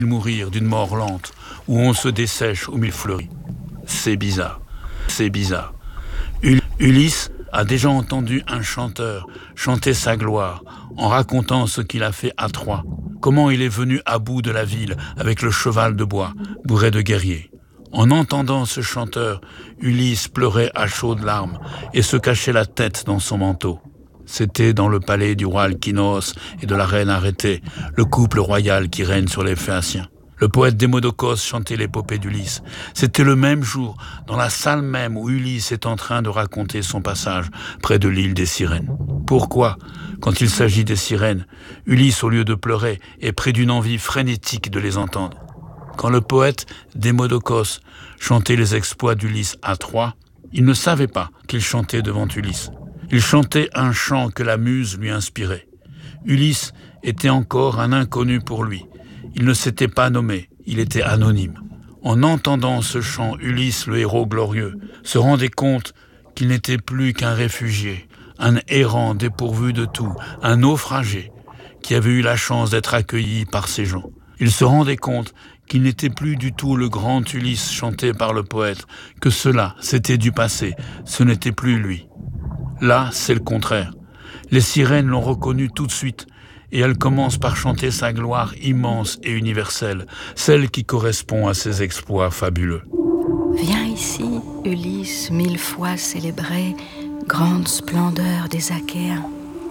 mourir d'une mort lente, où on se dessèche au mille fleuris. C'est bizarre, c'est bizarre. Ulysse a déjà entendu un chanteur chanter sa gloire en racontant ce qu'il a fait à Troie, comment il est venu à bout de la ville avec le cheval de bois, bourré de guerriers. En entendant ce chanteur, Ulysse pleurait à chaudes larmes et se cachait la tête dans son manteau. C'était dans le palais du roi Alkinoos et de la reine Arrêtée, le couple royal qui règne sur les Phéaciens. Le poète Démodocos chantait l'épopée d'Ulysse. C'était le même jour, dans la salle même où Ulysse est en train de raconter son passage près de l'île des Sirènes. Pourquoi, quand il s'agit des sirènes, Ulysse, au lieu de pleurer, est pris d'une envie frénétique de les entendre? Quand le poète Démodocos chantait les exploits d'Ulysse à Troie, il ne savait pas qu'il chantait devant Ulysse. Il chantait un chant que la muse lui inspirait. Ulysse était encore un inconnu pour lui. Il ne s'était pas nommé, il était anonyme. En entendant ce chant, Ulysse, le héros glorieux, se rendait compte qu'il n'était plus qu'un réfugié, un errant dépourvu de tout, un naufragé, qui avait eu la chance d'être accueilli par ces gens. Il se rendait compte qu'il n'était plus du tout le grand Ulysse chanté par le poète, que cela, c'était du passé, ce n'était plus lui. Là, c'est le contraire. Les sirènes l'ont reconnu tout de suite, et elles commencent par chanter sa gloire immense et universelle, celle qui correspond à ses exploits fabuleux. Viens ici, Ulysse, 1000 fois célébré, grande splendeur des Achéens.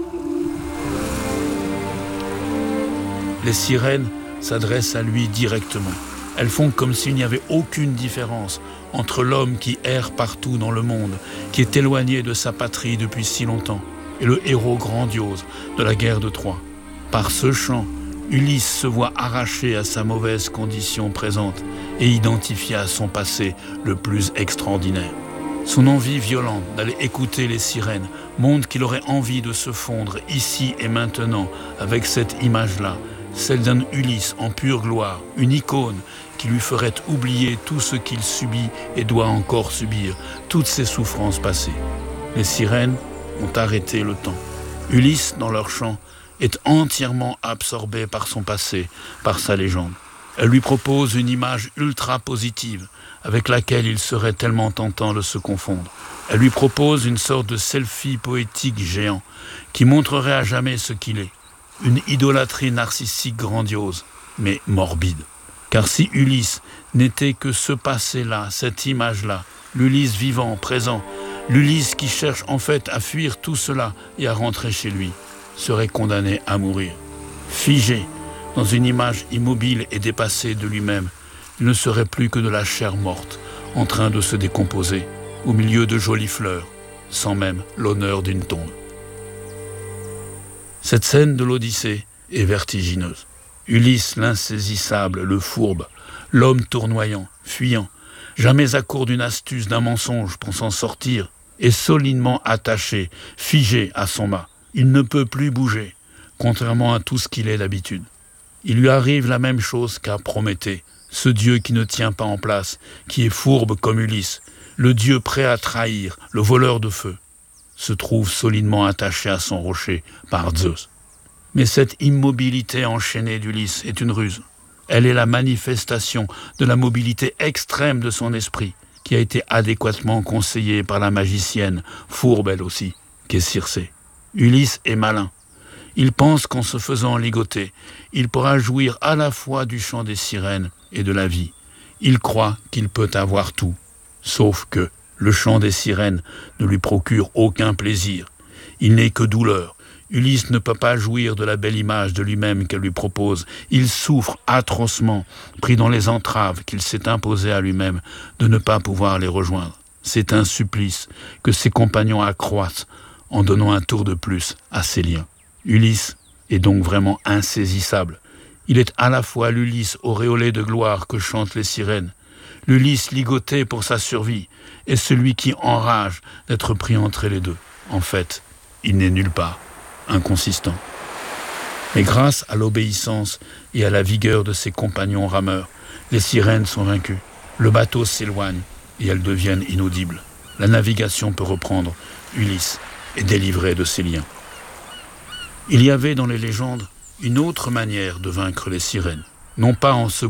Les sirènes s'adressent à lui directement. Elles font comme s'il n'y avait aucune différence entre l'homme qui erre partout dans le monde, qui est éloigné de sa patrie depuis si longtemps, et le héros grandiose de la guerre de Troie. Par ce chant, Ulysse se voit arraché à sa mauvaise condition présente et identifié à son passé le plus extraordinaire. Son envie violente d'aller écouter les sirènes montre qu'il aurait envie de se fondre ici et maintenant avec cette image-là, celle d'un Ulysse en pure gloire, une icône qui lui ferait oublier tout ce qu'il subit et doit encore subir, toutes ses souffrances passées. Les sirènes ont arrêté le temps. Ulysse, dans leur chant, est entièrement absorbé par son passé, par sa légende. Elle lui propose une image ultra positive avec laquelle il serait tellement tentant de se confondre. Elle lui propose une sorte de selfie poétique géant qui montrerait à jamais ce qu'il est. Une idolâtrie narcissique grandiose, mais morbide. Car si Ulysse n'était que ce passé-là, cette image-là, l'Ulysse vivant, présent, l'Ulysse qui cherche en fait à fuir tout cela et à rentrer chez lui, serait condamné à mourir. Figé dans une image immobile et dépassée de lui-même, il ne serait plus que de la chair morte, en train de se décomposer, au milieu de jolies fleurs, sans même l'honneur d'une tombe. Cette scène de l'Odyssée est vertigineuse. Ulysse l'insaisissable, le fourbe, l'homme tournoyant, fuyant, jamais à court d'une astuce, d'un mensonge pour s'en sortir, est solidement attaché, figé à son mât. Il ne peut plus bouger, contrairement à tout ce qu'il est d'habitude. Il lui arrive la même chose qu'à Prométhée, ce dieu qui ne tient pas en place, qui est fourbe comme Ulysse, le dieu prêt à trahir, le voleur de feu, se trouve solidement attaché à son rocher par Zeus. Mais cette immobilité enchaînée d'Ulysse est une ruse. Elle est la manifestation de la mobilité extrême de son esprit, qui a été adéquatement conseillée par la magicienne, fourbe elle aussi, qu'est Circé. Ulysse est malin. Il pense qu'en se faisant ligoter, il pourra jouir à la fois du chant des sirènes et de la vie. Il croit qu'il peut avoir tout, sauf que le chant des sirènes ne lui procure aucun plaisir. Il n'est que douleur. Ulysse ne peut pas jouir de la belle image de lui-même qu'elle lui propose. Il souffre atrocement, pris dans les entraves qu'il s'est imposées à lui-même de ne pas pouvoir les rejoindre. C'est un supplice que ses compagnons accroissent en donnant un tour de plus à ses liens. Ulysse est donc vraiment insaisissable. Il est à la fois l'Ulysse auréolé de gloire que chantent les sirènes, l'Ulysse ligoté pour sa survie, et celui qui enrage d'être pris entre les deux. En fait, il n'est nulle part, inconsistant. Mais grâce à l'obéissance et à la vigueur de ses compagnons rameurs, les sirènes sont vaincues. Le bateau s'éloigne et elles deviennent inaudibles. La navigation peut reprendre. Ulysse est délivré de ses liens. Il y avait dans les légendes une autre manière de vaincre les sirènes, non pas en se